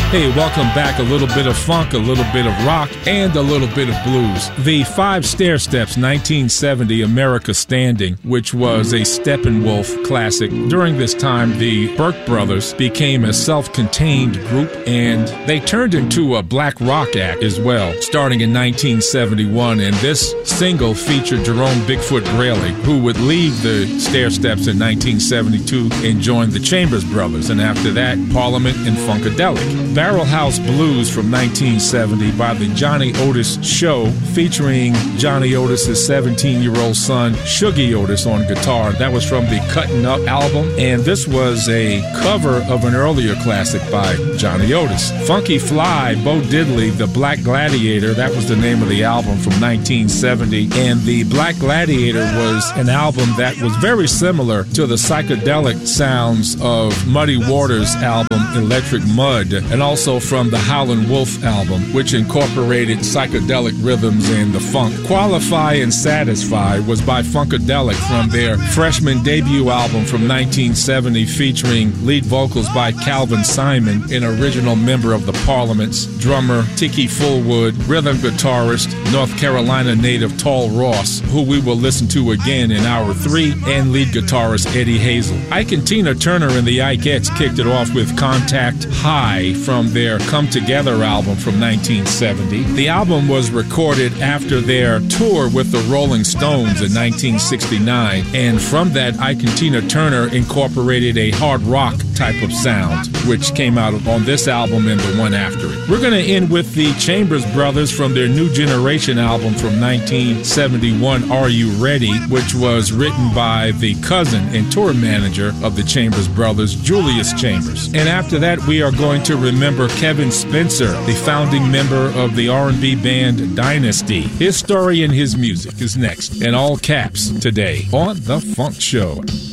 Hey, welcome back. A little bit of funk, a little bit of rock, and a little bit of blues. The Five Stairsteps 1970 America Standing, which was a Steppenwolf classic. During this time, the Burke Brothers became a self-contained group, and they turned into a black rock act as well, starting in 1971. And this single featured Jerome Bigfoot Braley, who would leave the Stairsteps in 1972 and join the Chambers Brothers, and after that, Parliament and Funkadelic. Barrel House Blues from 1970 by the Johnny Otis Show, featuring Johnny Otis's 17-year-old son, Shuggie Otis, on guitar. That was from the Cuttin' Up album, and this was a cover of an earlier classic by Johnny Otis. Funky Fly, Bo Diddley, The Black Gladiator, that was the name of the album from 1970, and The Black Gladiator was an album that was very similar to the psychedelic sounds of Muddy Waters' album Electric Mud, and also from the Howlin' Wolf album, which incorporated psychedelic rhythms and the funk. Qualify and Satisfy was by Funkadelic from their freshman debut album from 1970, featuring lead vocals by Calvin Simon, an original member of the Parliaments, drummer Tiki Fullwood, rhythm guitarist, North Carolina native Tall Ross, who we will listen to again in Hour 3, and lead guitarist Eddie Hazel. Ike and Tina Turner and the Ikeettes kicked it off with Contact High from their Come Together album from 1970. The album was recorded after their tour with the Rolling Stones in 1969, and from that, Ike and Tina Turner incorporated a hard rock type of sound, which came out on this album and the one after it. We're going to end with the Chambers Brothers from their New Generation album from 1971, Are You Ready?, which was written by the cousin and tour manager of the Chambers Brothers, Julius Chambers. And after that, we are going to remember Kevin Spencer, the founding member of the R&B band Dynasty. His story and his music is next, in all caps, today on The Funk Show.